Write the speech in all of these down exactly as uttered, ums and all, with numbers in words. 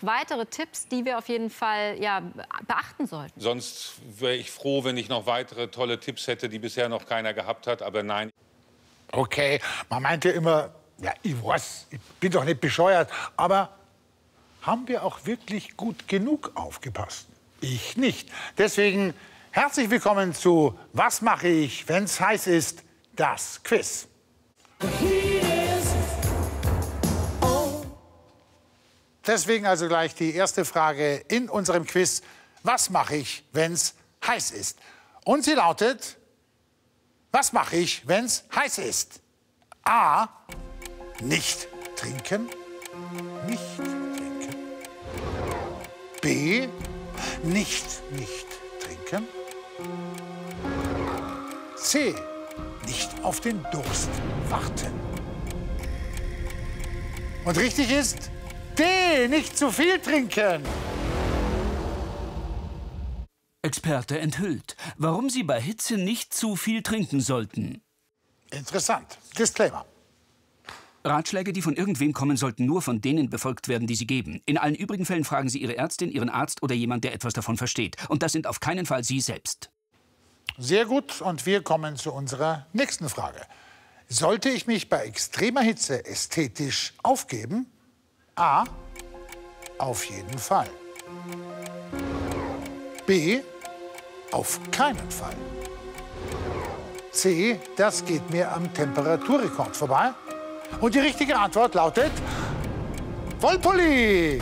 noch weitere Tipps, die wir auf jeden Fall ja, beachten sollten? Sonst wäre ich froh, wenn ich noch weitere tolle Tipps hätte, die bisher noch keiner gehabt hat. Aber nein. Okay, man meint ja immer, ja, ich weiß, ich bin doch nicht bescheuert. Aber haben wir auch wirklich gut genug aufgepasst? Ich nicht. Deswegen herzlich willkommen zu Was mache ich, wenn's heiß ist? Das Quiz. Deswegen also gleich die erste Frage in unserem Quiz. Was mache ich, wenn's heiß ist? Und sie lautet, was mache ich, wenn's heiß ist? A. Nicht trinken. Nicht trinken. B. Nicht, nicht trinken. C. Nicht auf den Durst warten. Und richtig ist D. Nicht zu viel trinken. Experte enthüllt, warum Sie bei Hitze nicht zu viel trinken sollten. Interessant. Disclaimer. Ratschläge, die von irgendwem kommen, sollten nur von denen befolgt werden, die sie geben. In allen übrigen Fällen fragen Sie Ihre Ärztin, Ihren Arzt oder jemand, der etwas davon versteht. Und das sind auf keinen Fall Sie selbst. Sehr gut. Und wir kommen zu unserer nächsten Frage. Sollte ich mich bei extremer Hitze ästhetisch aufgeben? A. Auf jeden Fall. B. Auf keinen Fall. C. Das geht mir am Temperaturrekord vorbei. Und die richtige Antwort lautet Wollpulli.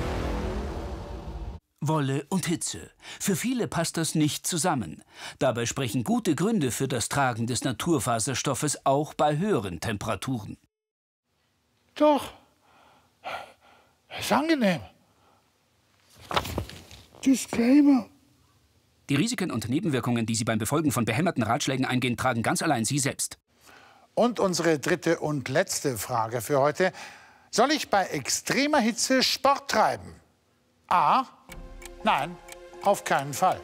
Wolle und Hitze. Für viele passt das nicht zusammen. Dabei sprechen gute Gründe für das Tragen des Naturfaserstoffes auch bei höheren Temperaturen. Doch. Ist angenehm. Disclaimer. Die Risiken und Nebenwirkungen, die Sie beim Befolgen von behämmerten Ratschlägen eingehen, tragen ganz allein Sie selbst. Und unsere dritte und letzte Frage für heute. Soll ich bei extremer Hitze Sport treiben? A. Nein, auf keinen Fall.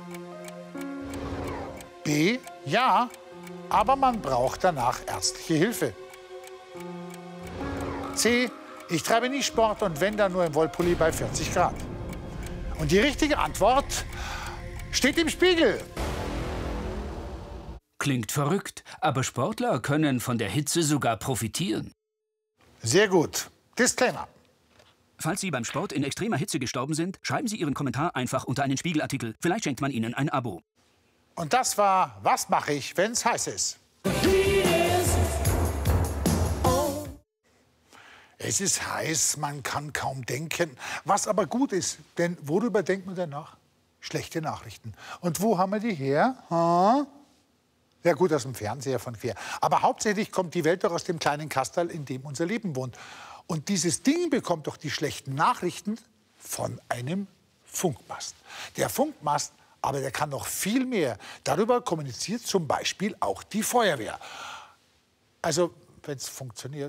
B. Ja, aber man braucht danach ärztliche Hilfe. C. Ich treibe nie Sport und wenn, dann nur im Wollpulli bei vierzig Grad. Und die richtige Antwort steht im Spiegel. Klingt verrückt, aber Sportler können von der Hitze sogar profitieren. Sehr gut. Disclaimer. Falls Sie beim Sport in extremer Hitze gestorben sind, schreiben Sie Ihren Kommentar einfach unter einen Spiegelartikel. Vielleicht schenkt man Ihnen ein Abo. Und das war Was mache ich, wenn's heiß ist? Es ist heiß, man kann kaum denken. Was aber gut ist, denn worüber denkt man danach? Schlechte Nachrichten. Und wo haben wir die her? Ha? Ja gut, aus dem Fernseher von quer. Aber hauptsächlich kommt die Welt doch aus dem kleinen Kasperl, in dem unser Leben wohnt. Und dieses Ding bekommt doch die schlechten Nachrichten von einem Funkmast. Der Funkmast, aber der kann noch viel mehr. Darüber kommuniziert zum Beispiel auch die Feuerwehr. Also, wenn es funktioniert.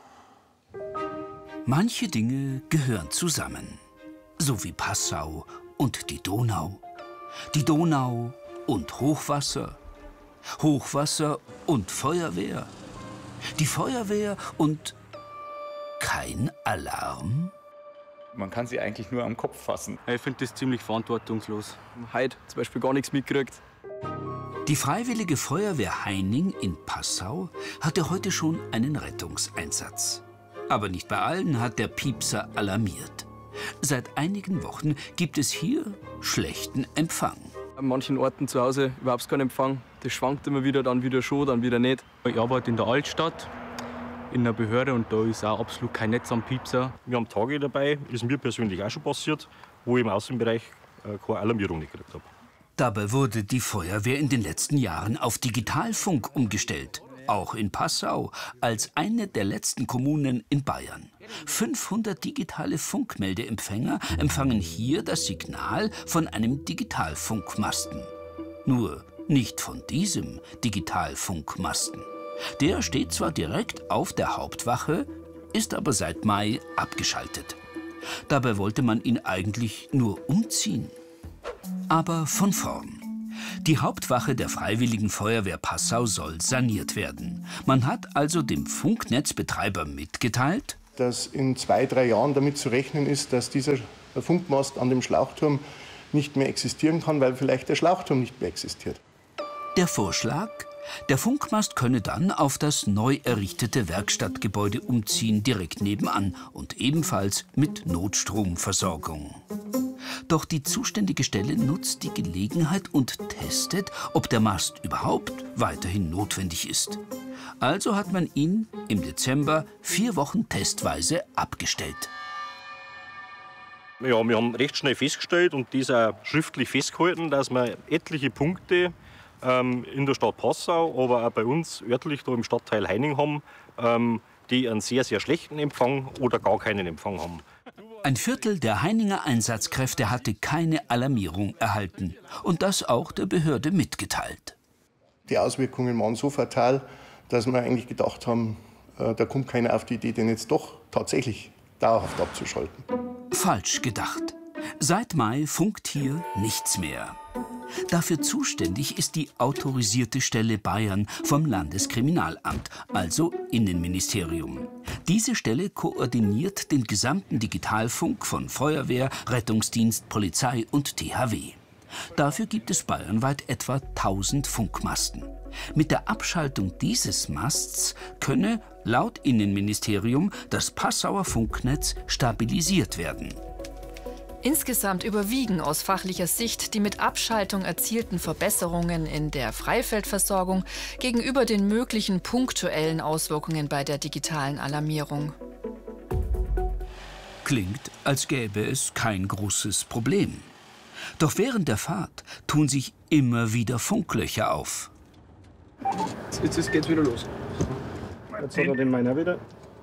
Manche Dinge gehören zusammen. So wie Passau und die Donau. Die Donau und Hochwasser. Hochwasser und Feuerwehr. Die Feuerwehr und kein Alarm? Man kann sie eigentlich nur am Kopf fassen. Ich finde das ziemlich verantwortungslos. Heute zum Beispiel gar nichts mitgekriegt. Die Freiwillige Feuerwehr Heining in Passau hatte heute schon einen Rettungseinsatz. Aber nicht bei allen hat der Piepser alarmiert. Seit einigen Wochen gibt es hier schlechten Empfang. An manchen Orten zu Hause überhaupt keinen Empfang. Das schwankt immer wieder, dann wieder schon, dann wieder nicht. Ich arbeite in der Altstadt, in der Behörde, und da ist auch absolut kein Netz am Piepser. Wir haben Tage dabei, ist mir persönlich auch schon passiert, wo ich im Außenbereich keine Alarmierung nicht gekriegt habe. Dabei wurde die Feuerwehr in den letzten Jahren auf Digitalfunk umgestellt. Auch in Passau, als eine der letzten Kommunen in Bayern. fünfhundert digitale Funkmeldeempfänger empfangen hier das Signal von einem Digitalfunkmasten. Nur nicht von diesem Digitalfunkmasten. Der steht zwar direkt auf der Hauptwache, ist aber seit Mai abgeschaltet. Dabei wollte man ihn eigentlich nur umziehen. Aber von vorn. Die Hauptwache der Freiwilligen Feuerwehr Passau soll saniert werden. Man hat also dem Funknetzbetreiber mitgeteilt: dass in zwei, drei Jahren damit zu rechnen ist, dass dieser Funkmast an dem Schlauchturm nicht mehr existieren kann, weil vielleicht der Schlauchturm nicht mehr existiert. Der Vorschlag? Der Funkmast könne dann auf das neu errichtete Werkstattgebäude umziehen, direkt nebenan und ebenfalls mit Notstromversorgung. Doch die zuständige Stelle nutzt die Gelegenheit und testet, ob der Mast überhaupt weiterhin notwendig ist. Also hat man ihn im Dezember vier Wochen testweise abgestellt. Ja, wir haben recht schnell festgestellt und das auch schriftlich festgehalten, dass wir etliche Punkte ähm, in der Stadt Passau, aber auch bei uns örtlich da im Stadtteil Heining haben, ähm, die einen sehr, sehr schlechten Empfang oder gar keinen Empfang haben. Ein Viertel der Heininger Einsatzkräfte hatte keine Alarmierung erhalten. Und das auch der Behörde mitgeteilt. Die Auswirkungen waren so fatal, dass wir eigentlich gedacht haben, äh, da kommt keiner auf die Idee, den jetzt doch tatsächlich dauerhaft abzuschalten. Falsch gedacht. Seit Mai funkt hier nichts mehr. Dafür zuständig ist die autorisierte Stelle Bayern vom Landeskriminalamt, also Innenministerium. Diese Stelle koordiniert den gesamten Digitalfunk von Feuerwehr, Rettungsdienst, Polizei und T H W. Dafür gibt es bayernweit etwa tausend Funkmasten. Mit der Abschaltung dieses Masts könne, laut Innenministerium, das Passauer Funknetz stabilisiert werden. Insgesamt überwiegen aus fachlicher Sicht die mit Abschaltung erzielten Verbesserungen in der Freifeldversorgung gegenüber den möglichen punktuellen Auswirkungen bei der digitalen Alarmierung. Klingt, als gäbe es kein großes Problem. Doch während der Fahrt tun sich immer wieder Funklöcher auf. Jetzt, jetzt geht's wieder los. Jetzt hat er den meiner wieder.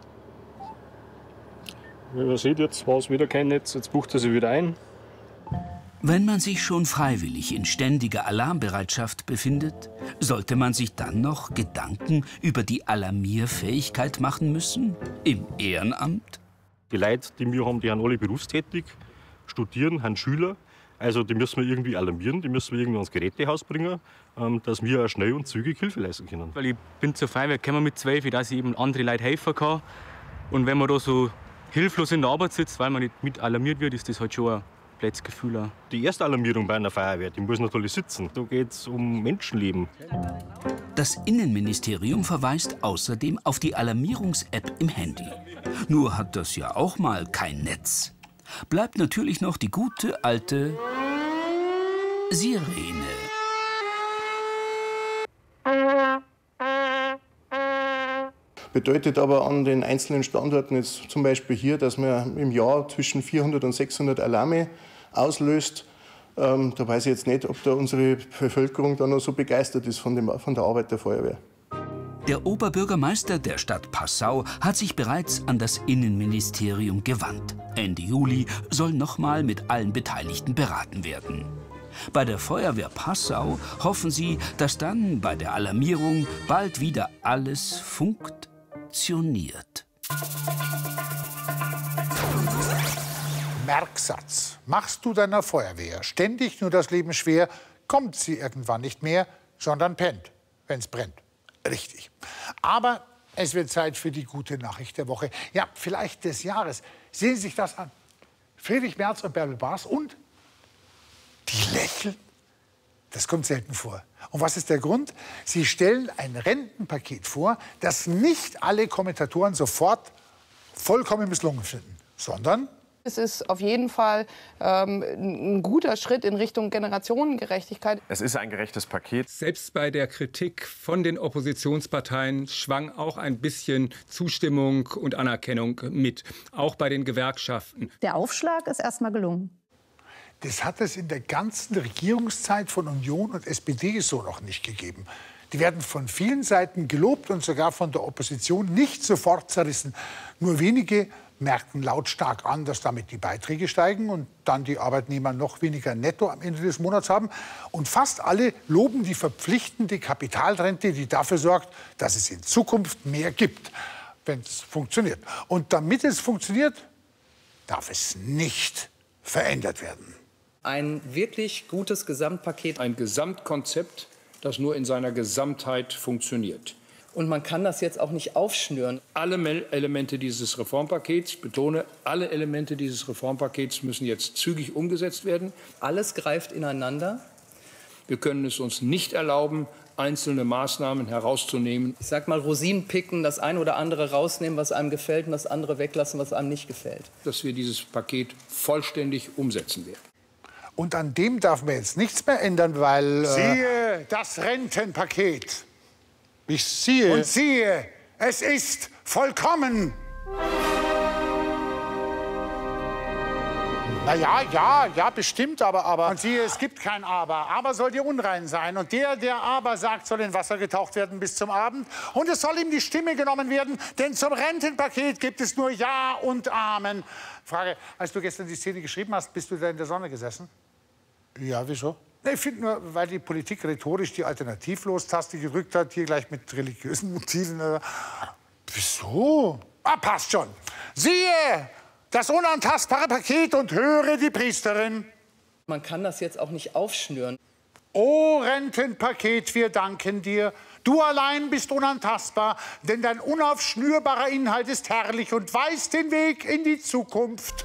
Wie ihr seht, jetzt war es wieder kein Netz, jetzt bucht er sich wieder ein. Wenn man sich schon freiwillig in ständiger Alarmbereitschaft befindet, sollte man sich dann noch Gedanken über die Alarmierfähigkeit machen müssen? Im Ehrenamt? Die Leute, die wir haben, die sind alle berufstätig, studieren, haben Schüler. Also die müssen wir irgendwie alarmieren, die müssen wir irgendwie ans Gerätehaus bringen, dass wir auch schnell und zügig Hilfe leisten können. Weil ich bin zur Feuerwehr gekommen mit zwölf, dass ich eben andere Leute helfen kann. Und wenn man da so hilflos in der Arbeit sitzt, weil man nicht mit alarmiert wird, ist das halt schon ein blödes Gefühl. Die erste Alarmierung bei einer Feuerwehr, die muss natürlich sitzen. Da geht es um Menschenleben. Das Innenministerium verweist außerdem auf die Alarmierungs-App im Handy. Nur hat das ja auch mal kein Netz. Bleibt natürlich noch die gute alte Sirene. Bedeutet aber an den einzelnen Standorten jetzt zum Beispiel hier, dass man im Jahr zwischen vierhundert und sechshundert Alarme auslöst. Ähm, da weiß ich jetzt nicht, ob da unsere Bevölkerung da noch so begeistert ist von, dem, von der Arbeit der Feuerwehr. Der Oberbürgermeister der Stadt Passau hat sich bereits an das Innenministerium gewandt. Ende Juli soll nochmal mit allen Beteiligten beraten werden. Bei der Feuerwehr Passau hoffen sie, dass dann bei der Alarmierung bald wieder alles funktioniert. Merksatz. Machst du deiner Feuerwehr ständig nur das Leben schwer, kommt sie irgendwann nicht mehr, sondern pennt, wenn es brennt. Richtig. Aber es wird Zeit für die gute Nachricht der Woche. Ja, vielleicht des Jahres. Sehen Sie sich das an. Friedrich Merz und Bärbel Baas und die lächeln. Das kommt selten vor. Und was ist der Grund? Sie stellen ein Rentenpaket vor, das nicht alle Kommentatoren sofort vollkommen misslungen finden, sondern es ist auf jeden Fall ähm, ein guter Schritt in Richtung Generationengerechtigkeit. Es ist ein gerechtes Paket. Selbst bei der Kritik von den Oppositionsparteien schwang auch ein bisschen Zustimmung und Anerkennung mit, auch bei den Gewerkschaften. Der Aufschlag ist erst mal gelungen. Das hat es in der ganzen Regierungszeit von Union und S P D so noch nicht gegeben. Die werden von vielen Seiten gelobt und sogar von der Opposition nicht sofort zerrissen. Nur wenige merkten lautstark an, dass damit die Beiträge steigen und dann die Arbeitnehmer noch weniger netto am Ende des Monats haben. Und fast alle loben die verpflichtende Kapitalrente, die dafür sorgt, dass es in Zukunft mehr gibt, wenn es funktioniert. Und damit es funktioniert, darf es nicht verändert werden. Ein wirklich gutes Gesamtpaket. Ein Gesamtkonzept, das nur in seiner Gesamtheit funktioniert. Und man kann das jetzt auch nicht aufschnüren. Alle Elemente dieses Reformpakets, ich betone, alle Elemente dieses Reformpakets müssen jetzt zügig umgesetzt werden. Alles greift ineinander. Wir können es uns nicht erlauben, einzelne Maßnahmen herauszunehmen. Ich sag mal, Rosinen picken, das eine oder andere rausnehmen, was einem gefällt, und das andere weglassen, was einem nicht gefällt. Dass wir dieses Paket vollständig umsetzen werden. Und an dem darf man jetzt nichts mehr ändern, weil... Äh siehe das Rentenpaket. Ich siehe. Und siehe, es ist vollkommen. Na ja, ja, ja, bestimmt, aber, aber. Und siehe, es gibt kein Aber. Aber soll dir unrein sein. Und der, der Aber sagt, soll in Wasser getaucht werden bis zum Abend. Und es soll ihm die Stimme genommen werden, denn zum Rentenpaket gibt es nur Ja und Amen. Frage, als du gestern die Szene geschrieben hast, bist du da in der Sonne gesessen? Ja, wieso? Ich finde nur, weil die Politik rhetorisch die Alternativlos-Taste gedrückt hat, hier gleich mit religiösen Motiven. Wieso? Ah, passt schon. Siehe das unantastbare Paket und höre die Priesterin. Man kann das jetzt auch nicht aufschnüren. O Rentenpaket, wir danken dir. Du allein bist unantastbar, denn dein unaufschnürbarer Inhalt ist herrlich und weist den Weg in die Zukunft.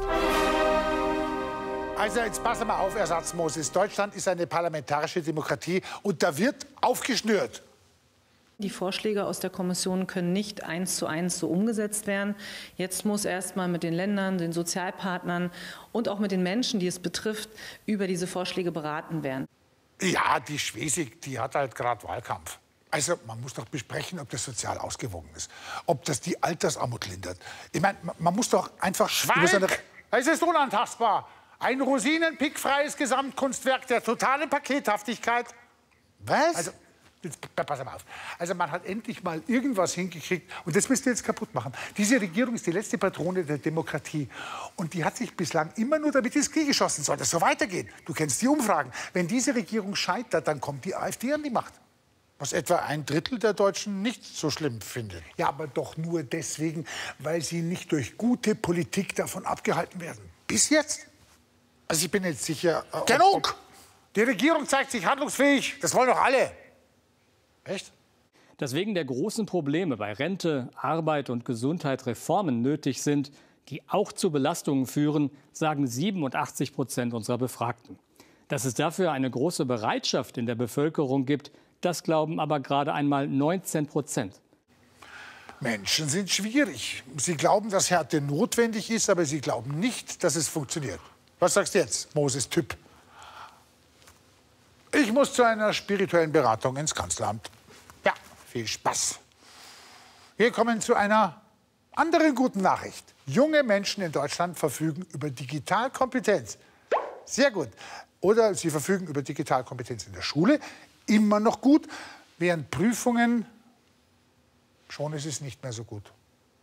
Also jetzt pass mal auf, Ersatz Moses. Deutschland ist eine parlamentarische Demokratie und da wird aufgeschnürt. Die Vorschläge aus der Kommission können nicht eins zu eins so umgesetzt werden. Jetzt muss erst mal mit den Ländern, den Sozialpartnern und auch mit den Menschen, die es betrifft, über diese Vorschläge beraten werden. Ja, die Schwesig, die hat halt gerade Wahlkampf. Also man muss doch besprechen, ob das sozial ausgewogen ist, ob das die Altersarmut lindert. Ich meine, man muss doch einfach... Schweig! Es ist unantastbar. Ein rosinenpickfreies Gesamtkunstwerk der totalen Pakethaftigkeit. Was? Also, jetzt, pass mal auf. Also man hat endlich mal irgendwas hingekriegt und das müsst ihr jetzt kaputt machen. Diese Regierung ist die letzte Patrone der Demokratie und die hat sich bislang immer nur damit ins Knie geschossen. Soll das so weitergehen? Du kennst die Umfragen. Wenn diese Regierung scheitert, dann kommt die AfD an die Macht. Was etwa ein Drittel der Deutschen nicht so schlimm findet. Ja, aber doch nur deswegen, weil sie nicht durch gute Politik davon abgehalten werden. Bis jetzt. Also ich bin jetzt sicher... Äh, Genug! Ob, ob die Regierung zeigt sich handlungsfähig. Das wollen doch alle. Echt? Dass wegen der großen Probleme bei Rente, Arbeit und Gesundheit Reformen nötig sind, die auch zu Belastungen führen, sagen siebenundachtzig Prozent unserer Befragten. Dass es dafür eine große Bereitschaft in der Bevölkerung gibt, das glauben aber gerade einmal neunzehn Prozent. Menschen sind schwierig. Sie glauben, dass Härte notwendig ist, aber sie glauben nicht, dass es funktioniert. Was sagst du jetzt, Moses Typ? Ich muss zu einer spirituellen Beratung ins Kanzleramt. Ja, viel Spaß. Wir kommen zu einer anderen guten Nachricht. Junge Menschen in Deutschland verfügen über Digitalkompetenz. Sehr gut. Oder sie verfügen über Digitalkompetenz in der Schule. Immer noch gut. Während Prüfungen, schon ist es nicht mehr so gut.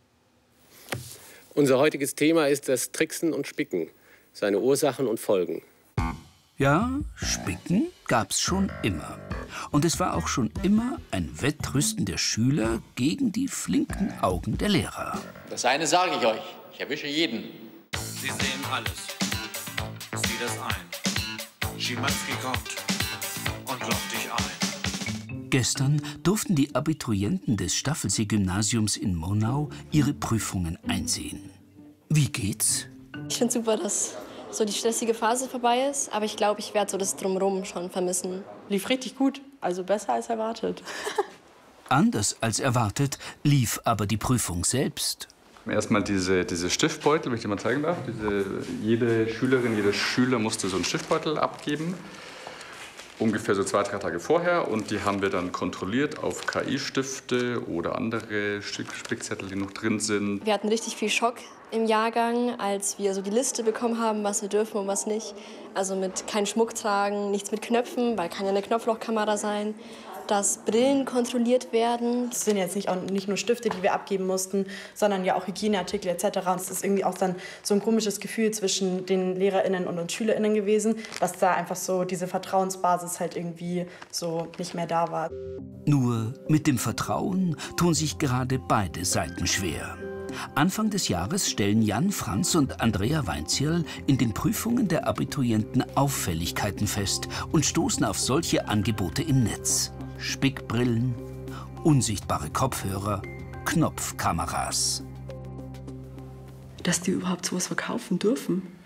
Unser heutiges Thema ist das Tricksen und Spicken, seine Ursachen und Folgen. Ja, Spicken gab's schon immer. Und es war auch schon immer ein Wettrüsten der Schüler gegen die flinken Augen der Lehrer. Das eine sage ich euch, ich erwische jeden. Sie sehen alles. Sieh das ein. Schimanski kommt und lockt dich ein. Gestern durften die Abiturienten des Staffelsee-Gymnasiums in Monau ihre Prüfungen einsehen. Wie geht's? Ich finde super, dass so die stressige Phase vorbei ist, aber ich glaube, ich werde so das Drumherum schon vermissen. Lief richtig gut, also besser als erwartet. Anders als erwartet lief aber die Prüfung selbst. Erstmal diese, diese Stiftbeutel, wenn ich dir mal zeigen darf. Diese, jede Schülerin, jeder Schüler musste so einen Stiftbeutel abgeben. Ungefähr so zwei, drei Tage vorher. Und die haben wir dann kontrolliert auf K I-Stifte oder andere Spickzettel, die noch drin sind. Wir hatten richtig viel Schock im Jahrgang, als wir so die Liste bekommen haben, was wir dürfen und was nicht. Also mit keinen Schmuck tragen, nichts mit Knöpfen, weil kann ja eine Knopflochkamera sein. Dass Brillen kontrolliert werden. Es sind jetzt nicht, auch nicht nur Stifte, die wir abgeben mussten, sondern ja auch Hygieneartikel et cetera. Und es ist irgendwie auch dann so ein komisches Gefühl zwischen den LehrerInnen und uns SchülerInnen gewesen, dass da einfach so diese Vertrauensbasis halt irgendwie so nicht mehr da war. Nur mit dem Vertrauen tun sich gerade beide Seiten schwer. Anfang des Jahres stellen Jan Franz und Andrea Weinzierl in den Prüfungen der Abiturienten Auffälligkeiten fest und stoßen auf solche Angebote im Netz. Spickbrillen Unsichtbare Kopfhörer, Knopfkameras. Dass die überhaupt sowas verkaufen dürfen.